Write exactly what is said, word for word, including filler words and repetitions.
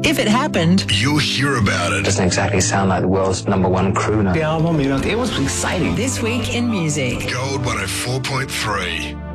If it happened, you'll hear about it. Doesn't exactly sound like the world's number one crooner. The album, you know, it was exciting. This Week in Music. Gold one oh four point three.